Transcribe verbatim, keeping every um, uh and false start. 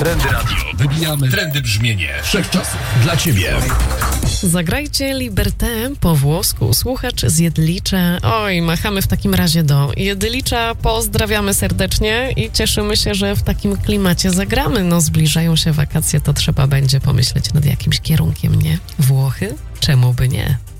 Trendy Radio. Wybijamy trendy brzmienie wszechczasów dla Ciebie. Zagrajcie Liberté po włosku. Słuchacz z Jedlicza. Oj, machamy w takim razie do Jedlicza. Pozdrawiamy serdecznie i cieszymy się, że w takim klimacie zagramy. No, zbliżają się wakacje, to trzeba będzie pomyśleć nad jakimś kierunkiem, nie? Włochy? Czemu by nie?